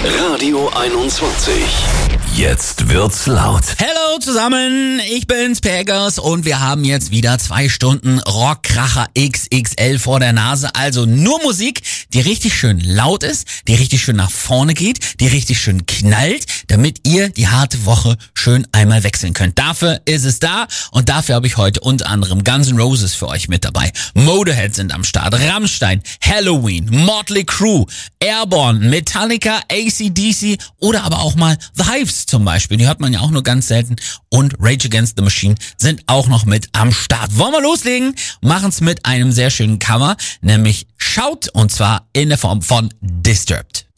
Radio 21. Jetzt wird's laut. Hello zusammen, ich bin's, Peggers, und wir haben jetzt wieder 2 Stunden Rockkracher XXL vor der Nase. Also nur Musik, die richtig schön laut ist, die richtig schön nach vorne geht, die richtig schön knallt, damit ihr die harte Woche schön einmal wechseln könnt. Dafür ist es da und dafür habe ich heute unter anderem Guns N' Roses für euch mit dabei. Motorhead sind am Start, Rammstein, Halloween, Motley Crue, Airborne, Metallica, AC/DC oder aber auch mal The Hives zum Beispiel. Die hört man ja auch nur ganz selten. Und Rage Against the Machine sind auch noch mit am Start. Wollen wir loslegen? Machen's mit einem sehr schönen Cover, nämlich Shout, und zwar in der Form von Disturbed.